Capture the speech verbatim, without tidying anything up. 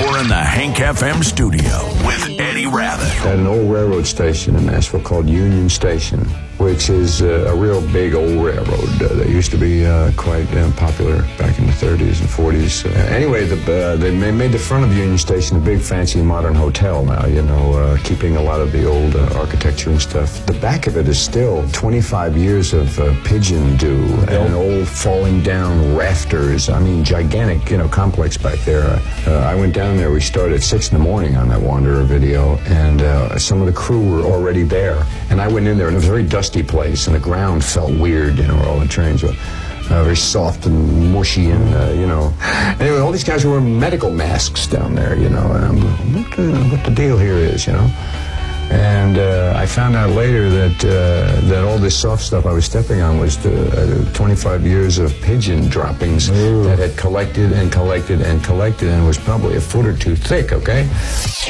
You're in the Hank F M studio with Eddie Rabbitt. At an old railroad station in Nashville called Union Station, which is uh, a real big old railroad uh, that used to be uh, quite uh, popular back in the thirties and forties. Uh, anyway, the, uh, they made the front of Union Station a big, fancy, modern hotel now, you know, uh, keeping a lot of the old uh, architecture and stuff. The back of it is still twenty-five years of uh, pigeon dew and old falling down rafters. I mean, gigantic, you know, complex back there. Uh, I went down there. We started at six in the morning on that Wanderer video, and uh, some of the crew were already there. And I went in there, and it was a very dusty place, and the ground felt weird, you know, where all the trains were. Uh, very soft and mushy, and, uh, you know. Anyway, all these guys were wearing medical masks down there, you know, and I'm going, what the, what the deal here is, you know? And uh, I found out later that uh, that all this soft stuff I was stepping on was the, uh, twenty-five years of pigeon droppings Ooh. that had collected and collected and collected and was probably a foot or two thick, okay?